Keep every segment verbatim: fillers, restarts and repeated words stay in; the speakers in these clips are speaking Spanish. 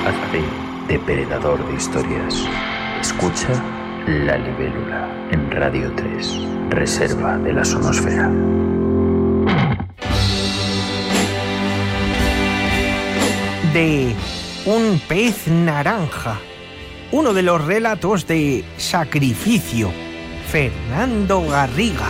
Hazte depredador de historias. Escucha La Libélula en Radio tres, Reserva de la Sonosfera. De un pez naranja, uno de los relatos de Sacrificio, Fernando Garriga.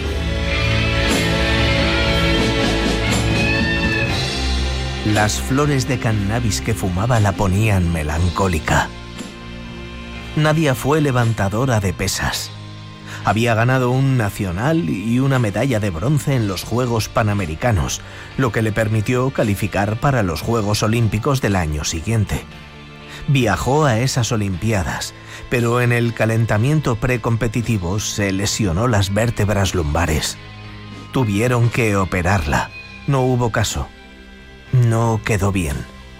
Las flores de cannabis que fumaba la ponían melancólica. Nadia fue levantadora de pesas. Había ganado un nacional y una medalla de bronce en los Juegos Panamericanos, lo que le permitió calificar para los Juegos Olímpicos del año siguiente. Viajó a esas Olimpiadas, pero en el calentamiento precompetitivo se lesionó las vértebras lumbares. Tuvieron que operarla. No hubo caso. No quedó bien.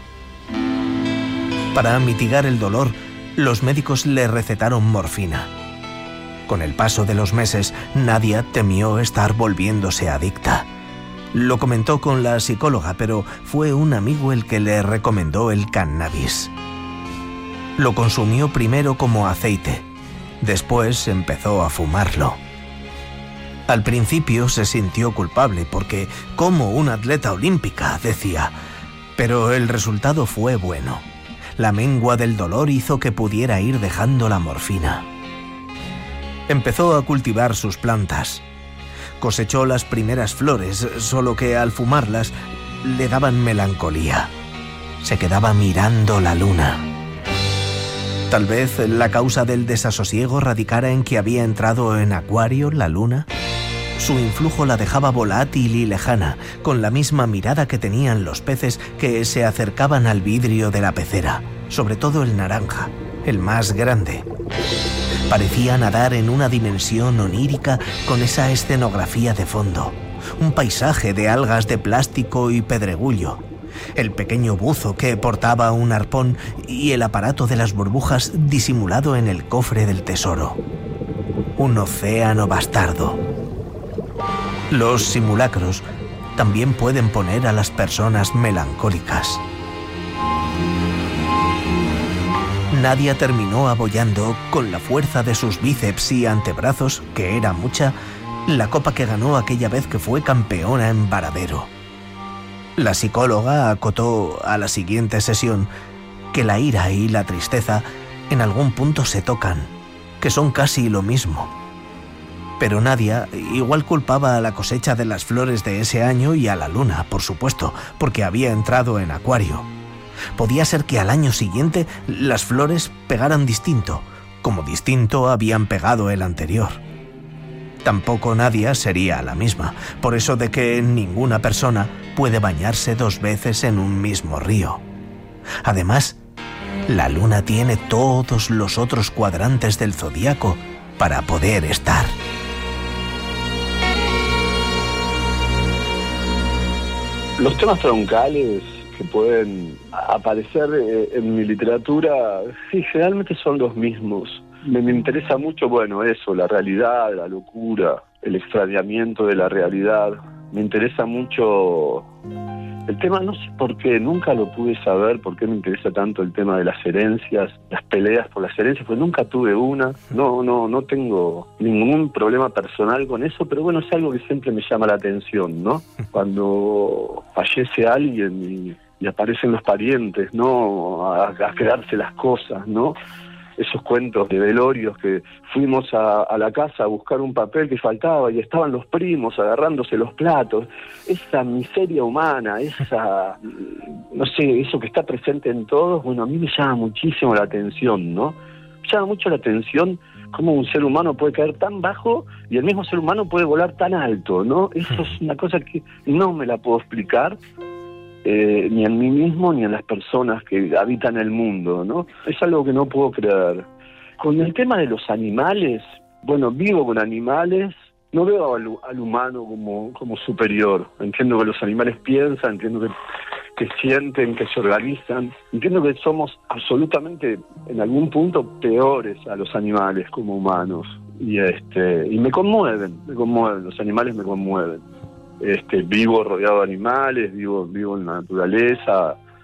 Para mitigar el dolor, los médicos le recetaron morfina. Con el paso de los meses, Nadia temió estar volviéndose adicta. Lo comentó con la psicóloga, pero fue un amigo el que le recomendó el cannabis. Lo consumió primero como aceite. Después empezó a fumarlo. Al principio se sintió culpable porque, como una atleta olímpica, decía, pero el resultado fue bueno. La mengua del dolor hizo que pudiera ir dejando la morfina. Empezó a cultivar sus plantas. Cosechó las primeras flores, solo que al fumarlas le daban melancolía. Se quedaba mirando la luna. Tal vez la causa del desasosiego radicara en que había entrado en Acuario la luna. Su influjo la dejaba volátil y lejana, con la misma mirada que tenían los peces que se acercaban al vidrio de la pecera, sobre todo el naranja, el más grande. Parecía nadar en una dimensión onírica con esa escenografía de fondo, un paisaje de algas de plástico y pedregullo, el pequeño buzo que portaba un arpón y el aparato de las burbujas disimulado en el cofre del tesoro. Un océano bastardo. Los simulacros también pueden poner a las personas melancólicas. Nadia terminó abollando, con la fuerza de sus bíceps y antebrazos, que era mucha, la copa que ganó aquella vez que fue campeona en Varadero. La psicóloga acotó a la siguiente sesión que la ira y la tristeza en algún punto se tocan, que son casi lo mismo. Pero Nadia igual culpaba a la cosecha de las flores de ese año y a la luna, por supuesto, porque había entrado en Acuario. Podía ser que al año siguiente las flores pegaran distinto, como distinto habían pegado el anterior. Tampoco Nadia sería la misma, por eso de que ninguna persona puede bañarse dos veces en un mismo río. Además, la luna tiene todos los otros cuadrantes del zodiaco para poder estar. Los temas troncales que pueden aparecer en mi literatura, sí, generalmente son los mismos. Me, me interesa mucho, bueno, eso, la realidad, la locura, el extrañamiento de la realidad. Me interesa mucho el tema, no sé por qué, nunca lo pude saber, por qué me interesa tanto el tema de las herencias, las peleas por las herencias, pues nunca tuve una, no, no, no tengo ningún problema personal con eso, pero bueno, es algo que siempre me llama la atención, ¿no? Cuando fallece alguien y, y aparecen los parientes, ¿no? A, a quedarse las cosas, ¿no? Esos cuentos de velorios que fuimos a, a la casa a buscar un papel que faltaba y estaban los primos agarrándose los platos. Esa miseria humana, esa, no sé, eso que está presente en todos, bueno, a mí me llama muchísimo la atención, ¿no? Me llama mucho la atención cómo un ser humano puede caer tan bajo y el mismo ser humano puede volar tan alto, ¿no? Eso es una cosa que no me la puedo explicar. Eh, ni en mí mismo ni en las personas que habitan el mundo, ¿no? Es algo que no puedo creer. Con el tema de los animales, bueno, vivo con animales, no veo al, al humano como, como superior. Entiendo que los animales piensan, entiendo que, que sienten, que se organizan. Entiendo que somos absolutamente, en algún punto, peores a los animales como humanos. Y este y me conmueven, me conmueven, los animales me conmueven. Este, vivo rodeado de animales, vivo, vivo en la naturaleza,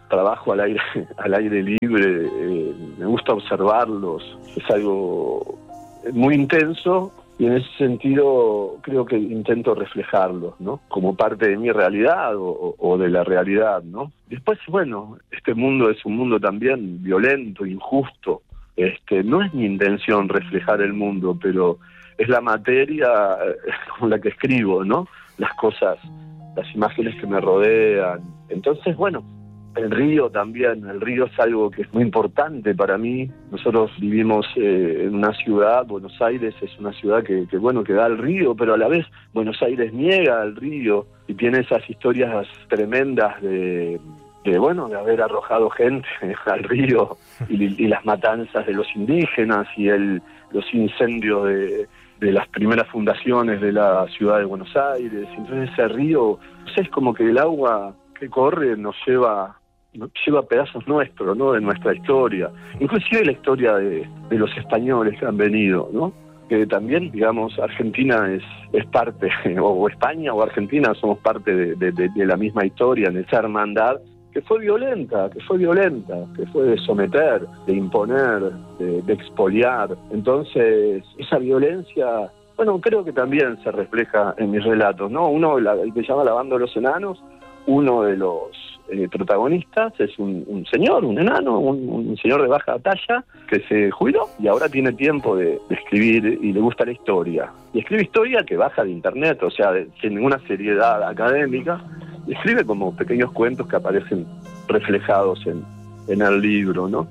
trabajo al aire, al aire libre, eh, me gusta observarlos, es algo muy intenso y en ese sentido creo que intento reflejarlos, ¿no? Como parte de mi realidad o, o de la realidad, ¿no? Después, bueno, este mundo es un mundo también violento, injusto. Este, no es mi intención reflejar el mundo, pero es la materia con la que escribo, ¿no? Las cosas, las imágenes que me rodean. Entonces, bueno, el río también, el río es algo que es muy importante para mí. Nosotros vivimos eh, en una ciudad, Buenos Aires es una ciudad que, que, bueno, que da al río, pero a la vez Buenos Aires niega al río y tiene esas historias tremendas de... de bueno, de haber arrojado gente al río y, y las matanzas de los indígenas y el, los incendios de, de las primeras fundaciones de la ciudad de Buenos Aires. Entonces ese río, no sé, es como que el agua que corre nos lleva, nos lleva pedazos nuestros, ¿no? De nuestra historia, inclusive la historia de, de los españoles que han venido, ¿no? Que también, digamos, Argentina es, es parte, o España o Argentina somos parte de, de, de, de la misma historia, en esa hermandad que fue violenta, que fue violenta, que fue de someter, de imponer, de, de expoliar. Entonces, esa violencia, bueno, creo que también se refleja en mis relatos, ¿no? Uno, la, el que se llama La Banda de los Enanos, uno de los eh, protagonistas es un, un señor, un enano, un, un señor de baja talla que se jubiló y ahora tiene tiempo de, de escribir y le gusta la historia. Y escribe historia que baja de internet, o sea, de, sin ninguna seriedad académica. Escribe como pequeños cuentos que aparecen reflejados en, en el libro, ¿no?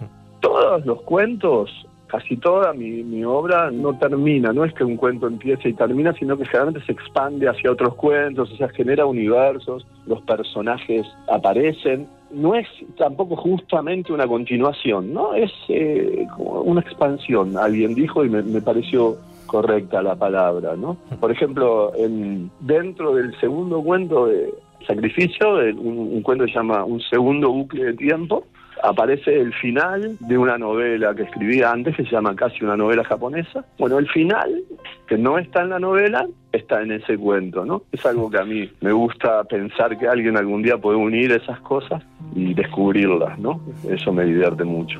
Todos los cuentos, casi toda mi, mi obra no termina, no es que un cuento empiece y termina, sino que generalmente se expande hacia otros cuentos, o sea, genera universos, los personajes aparecen. No es tampoco justamente una continuación, ¿no? Es eh, como una expansión, alguien dijo y me, me pareció correcta la palabra, ¿no? Por ejemplo, en, dentro del segundo cuento de Sacrificio, un, un cuento que se llama Un segundo bucle de tiempo, aparece el final de una novela que escribí antes, que se llama Casi una novela japonesa. Bueno, el final, que no está en la novela, está en ese cuento, ¿no? Es algo que a mí me gusta pensar que alguien algún día puede unir esas cosas y descubrirlas, ¿no? Eso me divierte mucho.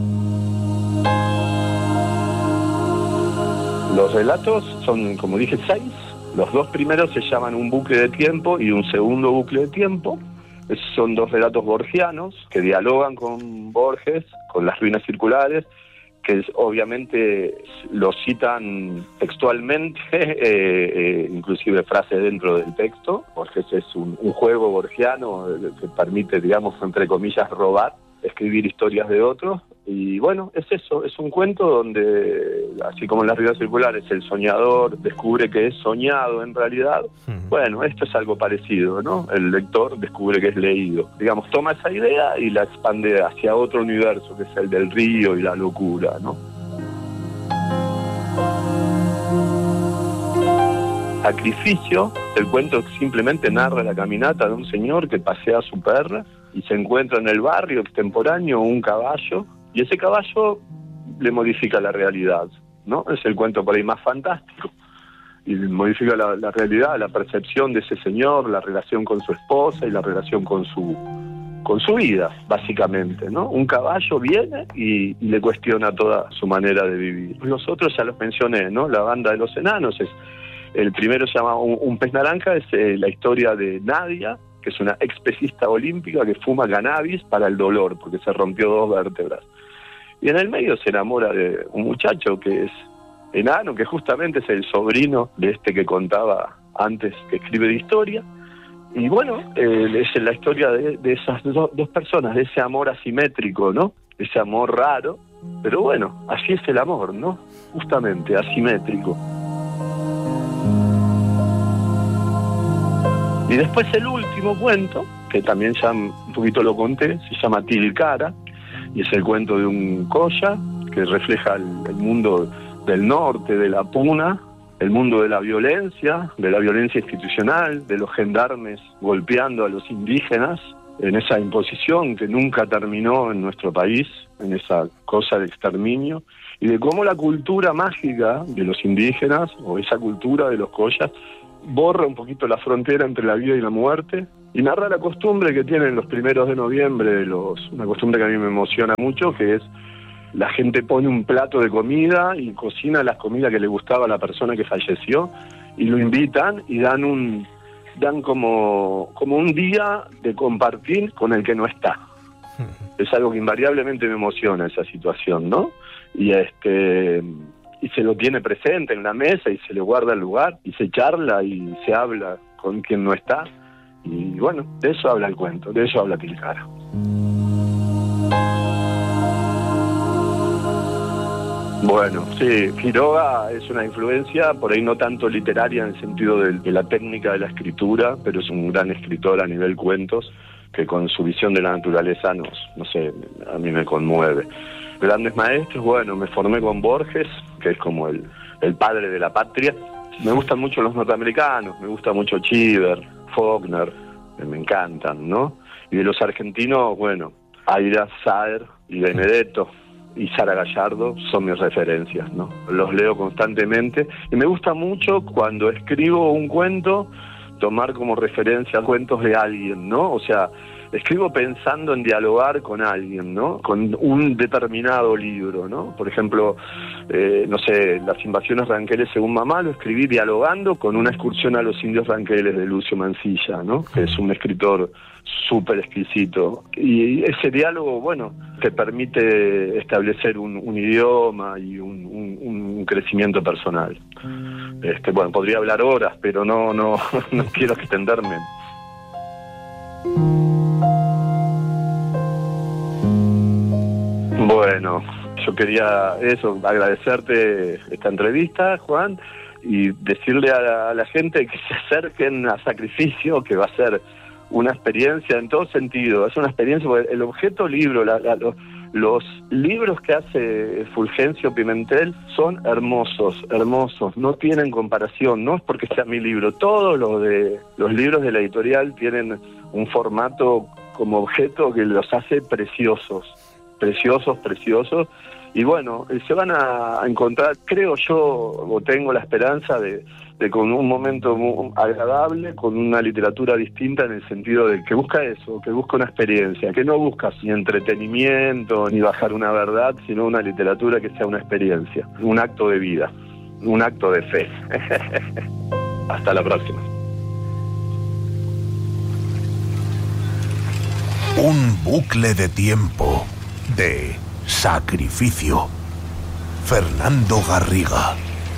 Los relatos son, como dije, seis. Los dos primeros se llaman Un bucle de tiempo y Un segundo bucle de tiempo. Es, son dos relatos borgianos que dialogan con Borges, con Las ruinas circulares, que es, obviamente los citan textualmente, eh, eh, inclusive frases dentro del texto. Borges es un, un juego borgiano que permite, digamos, entre comillas, robar, escribir historias de otros. Y bueno, es eso, es un cuento donde, así como en Las ruinas circulares, el soñador descubre que es soñado en realidad. Uh-huh. Bueno, esto es algo parecido, ¿no? El lector descubre que es leído. Digamos, toma esa idea y la expande hacia otro universo, que es el del río y la locura, ¿no? Sacrificio, el cuento simplemente narra la caminata de un señor que pasea a su perra y se encuentra en el barrio extemporáneo un caballo, y ese caballo le modifica la realidad, ¿no? Es el cuento por ahí más fantástico, y modifica la, la realidad, la percepción de ese señor, la relación con su esposa y la relación con su con su vida, básicamente, ¿no? Un caballo viene y, y le cuestiona toda su manera de vivir. Los otros ya los mencioné, ¿no? La Banda de los Enanos, es el primero se llama Un, un pez naranja, es eh, la historia de Nadia, que es una expecista olímpica que fuma cannabis para el dolor, porque se rompió dos vértebras. Y en el medio se enamora de un muchacho que es enano, que justamente es el sobrino de este que contaba antes, que escribe de historia. Y bueno, eh, es la historia de, de esas do, dos personas, de ese amor asimétrico, ¿no? Ese amor raro, pero bueno, así es el amor, ¿no? Justamente, asimétrico. Y después el último cuento, que también ya un poquito lo conté, se llama Tilcara, y es el cuento de un Colla que refleja el, el mundo del norte, de la puna, el mundo de la violencia, de la violencia institucional, de los gendarmes golpeando a los indígenas, en esa imposición que nunca terminó en nuestro país, en esa cosa de exterminio, y de cómo la cultura mágica de los indígenas, o esa cultura de los collas, borra un poquito la frontera entre la vida y la muerte, y narra la costumbre que tienen los primeros de noviembre, los, una costumbre que a mí me emociona mucho, que es la gente pone un plato de comida y cocina las comidas que le gustaba a la persona que falleció, y lo invitan y dan un dan como, como un día de compartir con el que no está. Es algo que invariablemente me emociona, esa situación, ¿no? Y este y se lo tiene presente en la mesa y se le guarda el lugar y se charla y se habla con quien no está. Y bueno, de eso habla el cuento, de eso habla Tilcara. Bueno, sí, Quiroga es una influencia, por ahí no tanto literaria en el sentido de, de la técnica de la escritura, pero es un gran escritor a nivel cuentos, que con su visión de la naturaleza nos, no sé, a mí me conmueve. Grandes maestros, bueno, me formé con Borges, que es como el, el padre de la patria. Me gustan mucho los norteamericanos, me gusta mucho Cheever, Faulkner, me encantan, ¿no? Y de los argentinos, bueno, Aira, Saer y Benedetto y Sara Gallardo son mis referencias, ¿no? Los leo constantemente y me gusta mucho cuando escribo un cuento tomar como referencia cuentos de alguien, ¿no? O sea, escribo pensando en dialogar con alguien, ¿no? Con un determinado libro, ¿no? Por ejemplo, eh, no sé, Las invasiones ranqueles según mamá lo escribí dialogando con una excursión a los indios ranqueles de Lucio Mancilla, ¿no? Que es un escritor súper exquisito. Y ese diálogo, bueno, te permite establecer un, un idioma y un, un, un crecimiento personal. Este, bueno, podría hablar horas, pero no, no, no quiero extenderme. Bueno, yo quería eso, agradecerte esta entrevista, Juan, y decirle a la, a la gente que se acerquen a Sacrificio, que va a ser una experiencia en todo sentido. Es una experiencia, porque el objeto libro, la, la, los, los libros que hace Fulgencio Pimentel son hermosos, hermosos, no tienen comparación, no es porque sea mi libro, todos los de los libros de la editorial tienen un formato como objeto que los hace preciosos, preciosos, preciosos, y bueno, se van a encontrar, creo yo, o tengo la esperanza de, de con un momento muy agradable, con una literatura distinta en el sentido de que busca eso, que busca una experiencia, que no busca ni entretenimiento, ni bajar una verdad, sino una literatura que sea una experiencia, un acto de vida, un acto de fe. Hasta la próxima. Un bucle de tiempo de Sacrificio. Fernando Garriga.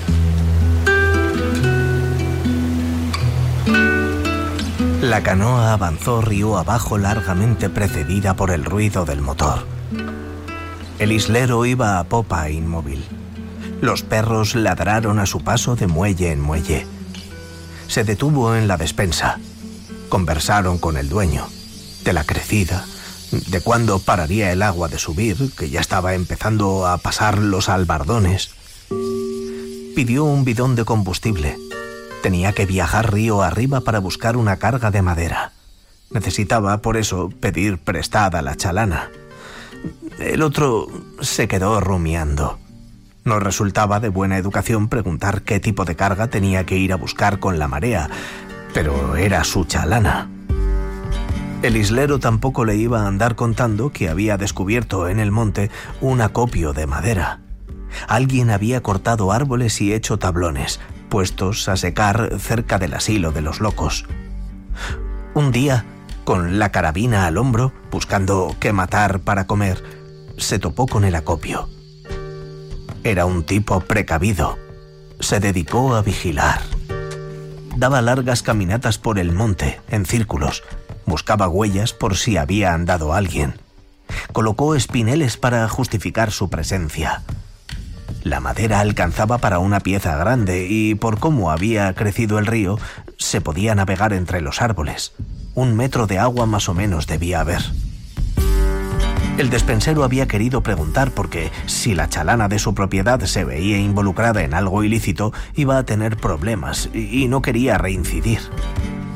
La canoa avanzó río abajo largamente precedida por el ruido del motor. El islero iba a popa inmóvil. Los perros ladraron a su paso de muelle en muelle. Se detuvo en la despensa. Conversaron con el dueño, de la crecida, de cuándo pararía el agua de subir, que ya estaba empezando a pasar los albardones. Pidió un bidón de combustible. Tenía que viajar río arriba para buscar una carga de madera. Necesitaba, por eso, pedir prestada la chalana. El otro se quedó rumiando. No resultaba de buena educación preguntar qué tipo de carga tenía que ir a buscar con la marea, pero era su chalana. El islero tampoco le iba a andar contando que había descubierto en el monte un acopio de madera. Alguien había cortado árboles y hecho tablones, puestos a secar cerca del asilo de los locos. Un día, con la carabina al hombro, buscando qué matar para comer, se topó con el acopio. Era un tipo precavido. Se dedicó a vigilar. Daba largas caminatas por el monte, en círculos. Buscaba huellas por si había andado alguien. Colocó espineles para justificar su presencia. La madera alcanzaba para una pieza grande y, por cómo había crecido el río, se podía navegar entre los árboles. Un metro de agua más o menos debía haber. El despensero había querido preguntar porque, si la chalana de su propiedad se veía involucrada en algo ilícito, iba a tener problemas y no quería reincidir.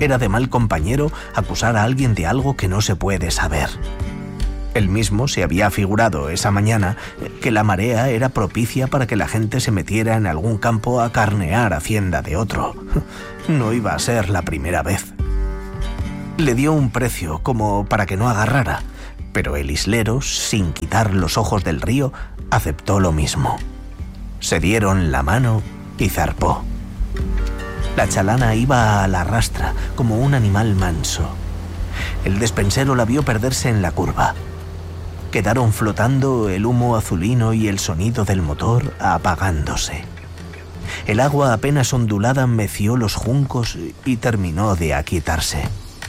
Era de mal compañero acusar a alguien de algo que no se puede saber. Él mismo se había figurado esa mañana que la marea era propicia para que la gente se metiera en algún campo a carnear hacienda de otro. No iba a ser la primera vez. Le dio un precio como para que no agarrara, pero el islero, sin quitar los ojos del río, aceptó lo mismo. Se dieron la mano y zarpó. La chalana iba a la rastra, como un animal manso. El despensero la vio perderse en la curva. Quedaron flotando el humo azulino y el sonido del motor apagándose. El agua apenas ondulada meció los juncos y terminó de aquietarse.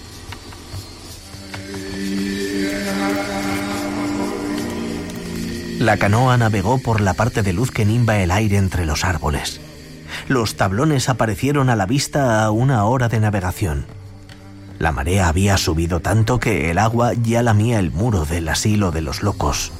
La canoa navegó por la parte de luz que nimba el aire entre los árboles. Los tablones aparecieron a la vista a una hora de navegación. La marea había subido tanto que el agua ya lamía el muro del asilo de los locos.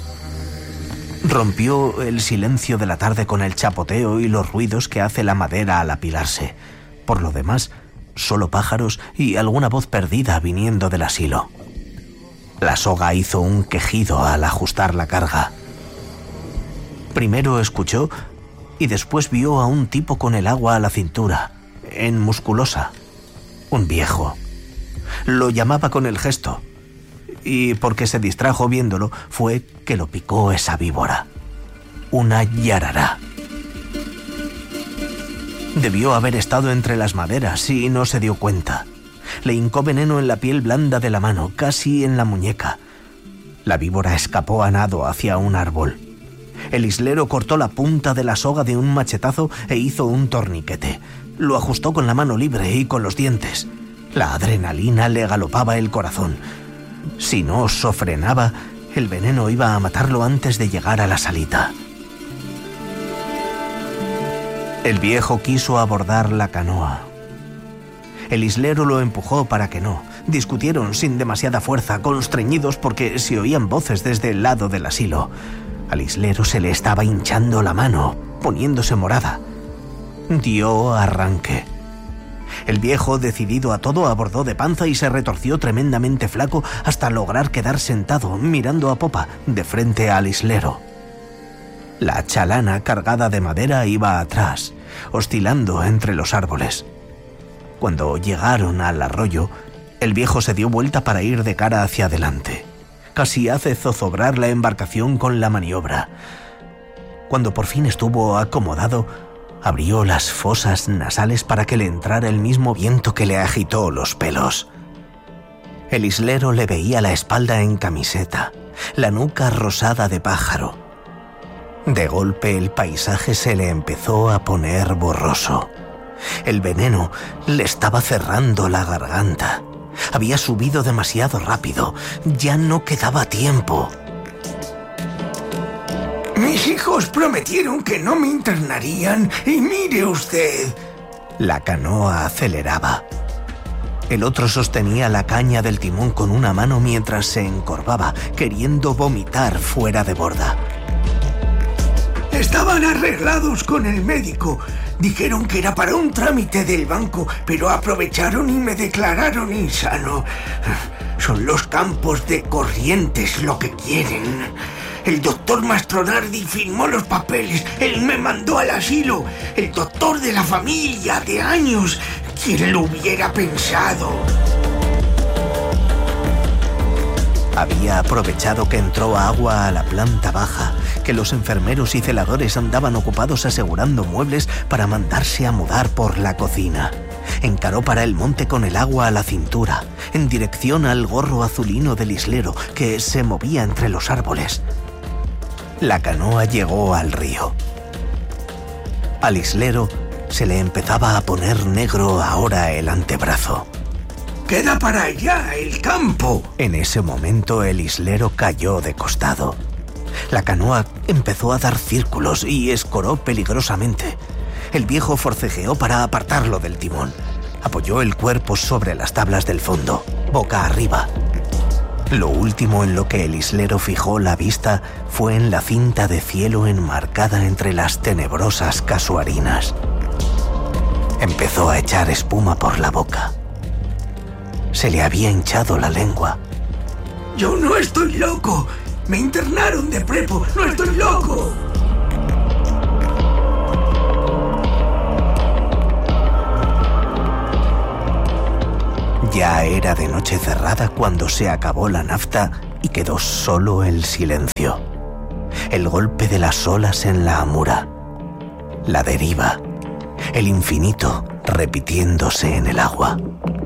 Rompió el silencio de la tarde con el chapoteo y los ruidos que hace la madera al apilarse. Por lo demás, solo pájaros y alguna voz perdida viniendo del asilo. La soga hizo un quejido al ajustar la carga. Primero escuchó y después vio a un tipo con el agua a la cintura, en musculosa. Un viejo. Lo llamaba con el gesto, y porque se distrajo viéndolo fue que lo picó esa víbora. Una yarará. Debió haber estado entre las maderas y no se dio cuenta. Le hincó veneno en la piel blanda de la mano, casi en la muñeca. La víbora escapó a nado hacia un árbol. El islero cortó la punta de la soga de un machetazo e hizo un torniquete. Lo ajustó con la mano libre y con los dientes. La adrenalina le galopaba el corazón. Si no sofrenaba, el veneno iba a matarlo antes de llegar a la salita. El viejo quiso abordar la canoa. El islero lo empujó para que no. Discutieron sin demasiada fuerza, constreñidos porque se oían voces desde el lado del asilo. Al islero se le estaba hinchando la mano, poniéndose morada. Dio arranque. El viejo, decidido a todo, abordó de panza y se retorció tremendamente flaco hasta lograr quedar sentado, mirando a popa, de frente al islero. La chalana cargada de madera iba atrás, oscilando entre los árboles. Cuando llegaron al arroyo, el viejo se dio vuelta para ir de cara hacia adelante. Casi hace zozobrar la embarcación con la maniobra. Cuando por fin estuvo acomodado, abrió las fosas nasales para que le entrara el mismo viento que le agitó los pelos. El islero le veía la espalda en camiseta, la nuca rosada de pájaro. De golpe el paisaje se le empezó a poner borroso. El veneno le estaba cerrando la garganta. Había subido demasiado rápido. Ya no quedaba tiempo. Mis hijos prometieron que no me internarían y mire usted. La canoa aceleraba. El otro sostenía la caña del timón con una mano mientras se encorvaba, queriendo vomitar fuera de borda. Estaban arreglados con el médico. Dijeron que era para un trámite del banco, pero aprovecharon y me declararon insano. Son los campos de Corrientes lo que quieren. El doctor Mastronardi firmó los papeles. Él me mandó al asilo. El doctor de la familia de años. ¿Quién lo hubiera pensado? Había aprovechado que entró agua a la planta baja, que los enfermeros y celadores andaban ocupados asegurando muebles para mandarse a mudar por la cocina. Encaró para el monte con el agua a la cintura, en dirección al gorro azulino del islero que se movía entre los árboles. La canoa llegó al río. Al islero se le empezaba a poner negro ahora el antebrazo. ¡Queda para allá el campo! En ese momento el islero cayó de costado. La canoa empezó a dar círculos y escoró peligrosamente. El viejo forcejeó para apartarlo del timón. Apoyó el cuerpo sobre las tablas del fondo, boca arriba. Lo último en lo que el islero fijó la vista fue en la cinta de cielo enmarcada entre las tenebrosas casuarinas. Empezó a echar espuma por la boca. Se le había hinchado la lengua. Yo no estoy loco. Me internaron de prepo. No estoy loco. Ya era de noche cerrada cuando se acabó la nafta y quedó solo el silencio. El golpe de las olas en la amura. La deriva. El infinito repitiéndose en el agua.